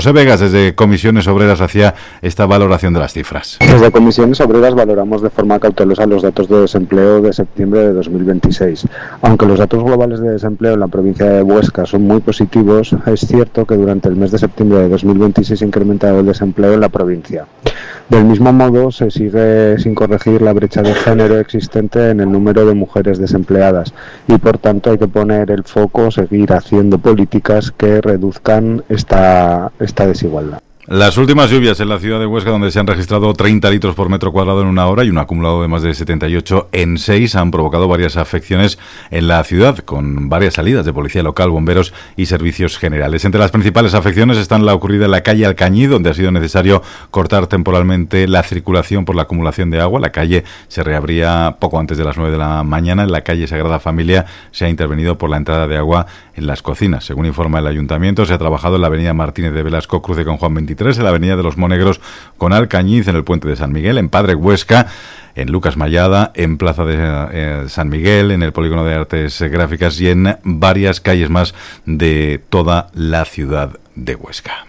José Vegas, desde Comisiones Obreras, hacía esta valoración de las cifras. Desde Comisiones Obreras valoramos de forma cautelosa los datos de desempleo de septiembre de 2026. Aunque los datos globales de desempleo en la provincia de Huesca son muy positivos, es cierto que durante el mes de septiembre de 2026 se ha incrementado el desempleo en la provincia. Del mismo modo, se sigue sin corregir la brecha de género existente en el número de mujeres desempleadas y, por tanto, hay que poner el foco, seguir haciendo políticas que reduzcan esta desigualdad. Las últimas lluvias en la ciudad de Huesca, donde se han registrado 30 litros por metro cuadrado en una hora y un acumulado de más de 78 en 6, han provocado varias afecciones en la ciudad, con varias salidas de policía local, bomberos y servicios generales. Entre las principales afecciones están la ocurrida en la calle Alcañiz, donde ha sido necesario cortar temporalmente la circulación por la acumulación de agua. La calle se reabría poco antes de las 9 de la mañana. En la calle Sagrada Familia se ha intervenido por la entrada de agua en las cocinas. Según informa el Ayuntamiento, se ha trabajado en la avenida Martínez de Velasco, cruce con Juan 23, en la avenida de los Monegros con Alcañiz, en el puente de San Miguel, en Padre Huesca, en Lucas Mayada, en Plaza de San Miguel, en el Polígono de Artes Gráficas y en varias calles más de toda la ciudad de Huesca.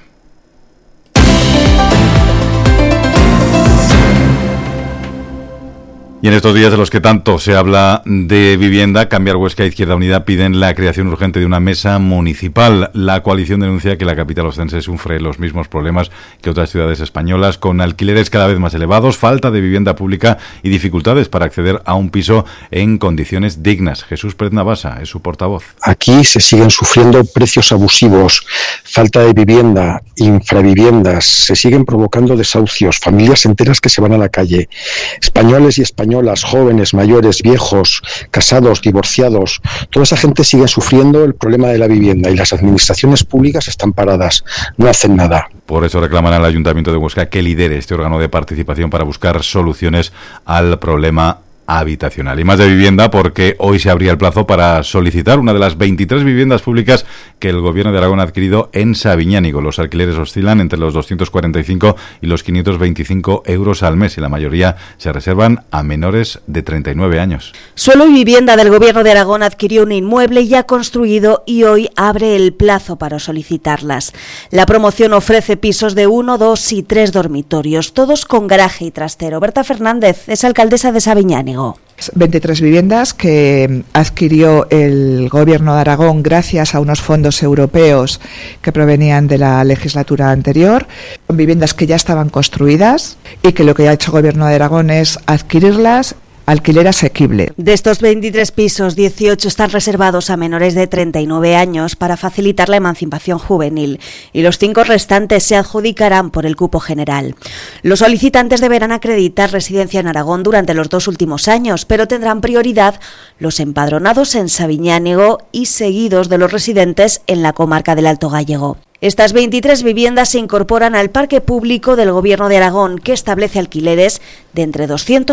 Y en estos días de los que tanto se habla de vivienda, Cambiar Huesca e Izquierda Unida piden la creación urgente de una mesa municipal. La coalición denuncia que la capital ostense sufre los mismos problemas que otras ciudades españolas, con alquileres cada vez más elevados, falta de vivienda pública y dificultades para acceder a un piso en condiciones dignas. Jesús Pérez Navasa es su portavoz. Aquí se siguen sufriendo precios abusivos, falta de vivienda, infraviviendas, se siguen provocando desahucios, familias enteras que se van a la calle, españoles y españolas, jóvenes, mayores, viejos, casados, divorciados, toda esa gente sigue sufriendo el problema de la vivienda y las administraciones públicas están paradas, no hacen nada. Por eso reclaman al Ayuntamiento de Huesca que lidere este órgano de participación para buscar soluciones al problema habitacional. Y más de vivienda, porque hoy se abría el plazo para solicitar una de las 23 viviendas públicas que el Gobierno de Aragón ha adquirido en Sabiñánigo. Los alquileres oscilan entre los 245 y los 525 euros al mes y la mayoría se reservan a menores de 39 años. Suelo y Vivienda del Gobierno de Aragón adquirió un inmueble ya construido y hoy abre el plazo para solicitarlas. La promoción ofrece pisos de 1, 2 y 3 dormitorios, todos con garaje y trastero. Berta Fernández es alcaldesa de Sabiñánigo. 23 viviendas que adquirió el Gobierno de Aragón gracias a unos fondos europeos que provenían de la legislatura anterior. Son viviendas que ya estaban construidas y que lo que ha hecho el Gobierno de Aragón es adquirirlas. Alquiler asequible. De estos 23 pisos, 18 están reservados a menores de 39 años para facilitar la emancipación juvenil y los 5 restantes se adjudicarán por el cupo general. Los solicitantes deberán acreditar residencia en Aragón durante los 2 últimos años, pero tendrán prioridad los empadronados en Sabiñánigo y seguidos de los residentes en la comarca del Alto Gállego. Estas 23 viviendas se incorporan al parque público del Gobierno de Aragón, que establece alquileres de entre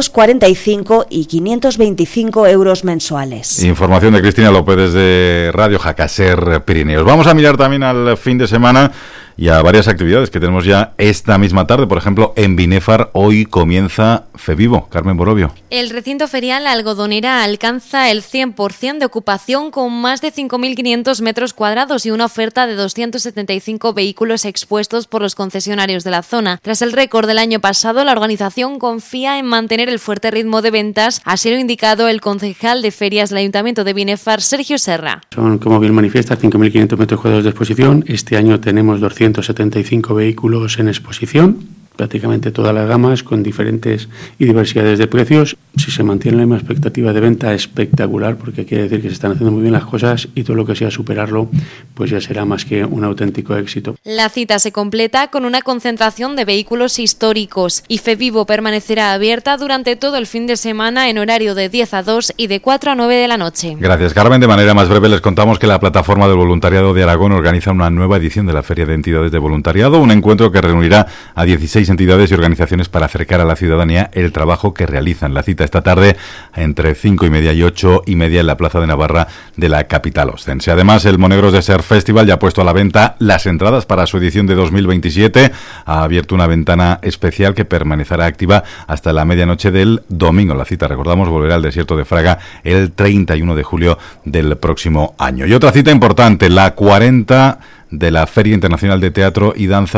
245 y 525 euros mensuales. Información de Cristina López desde Radio Jacaser Pirineos. Vamos a mirar también al fin de semana y a varias actividades que tenemos ya esta misma tarde. Por ejemplo, en Binéfar hoy comienza FEVIVO. Carmen Borovio. El recinto ferial La Algodonera alcanza el 100% de ocupación con más de 5.500 metros cuadrados y una oferta de 275 vehículos expuestos por los concesionarios de la zona. Tras el récord del año pasado, la organización confía en mantener el fuerte ritmo de ventas, así lo ha indicado el concejal de ferias del Ayuntamiento de Binéfar, Sergio Serra. Son, como bien manifiesta, 5.500 metros cuadrados de exposición. Este año tenemos 275 vehículos en exposición, prácticamente todas las gamas con diferentes y diversidades de precios. Si se mantiene la misma expectativa de venta, espectacular, porque quiere decir que se están haciendo muy bien las cosas y todo lo que sea superarlo, pues ya será más que un auténtico éxito. La cita se completa con una concentración de vehículos históricos y FEVIVO permanecerá abierta durante todo el fin de semana en horario de 10 a 2 y de 4 a 9 de la noche. Gracias, Carmen. De manera más breve les contamos que la Plataforma del Voluntariado de Aragón organiza una nueva edición de la Feria de Entidades de Voluntariado, un encuentro que reunirá a 16 entidades y organizaciones para acercar a la ciudadanía el trabajo que realizan. La cita esta tarde entre 5:30 y 8:30 en la Plaza de Navarra de la capital ostense. Además, el Monegros Desert Festival ya ha puesto a la venta las entradas para su edición de 2027. Ha abierto una ventana especial que permanecerá activa hasta la medianoche del domingo. La cita, recordamos, volverá al desierto de Fraga el 31 de julio del próximo año. Y otra cita importante, la 40 de la Feria Internacional de Teatro y Danza